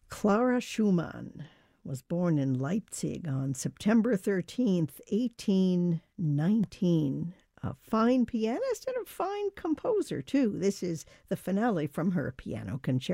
Clara Schumann was born in Leipzig on September 13th, 1819. A fine pianist and a fine composer, too. This is the finale from her piano concerto.